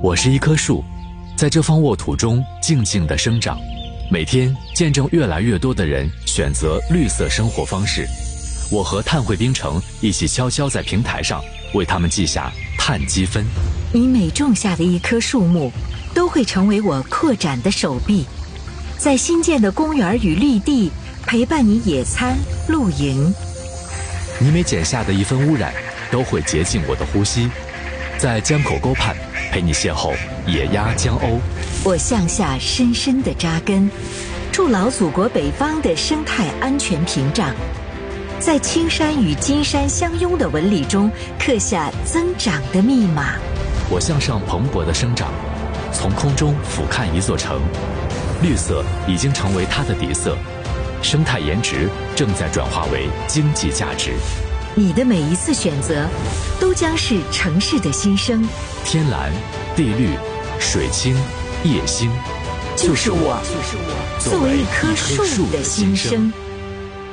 我是一棵树，在这方沃土中静静地生长，每天见证越来越多的人选择绿色生活方式。我和碳汇冰城一起悄悄在平台上为他们记下碳积分。 你每种下的一棵树木，都会成为我扩展的手臂，在新建的公园与绿地陪伴你野餐、露营。 你每减下的一分污染，都会洁净我的呼吸，在江口沟畔陪你邂逅野鸭江鸥。 我向下深深地扎根，筑牢祖国北方的生态安全屏障，在青山与金山相拥的纹理中刻下增长的密码。 我向上蓬勃地生长，从空中俯瞰一座城，绿色已经成为它的底色，生态颜值正在转化为经济价值。 你的每一次选择，都将是城市的新生。 天蓝、地绿、水清、夜星， 就是我作为一棵树的新生。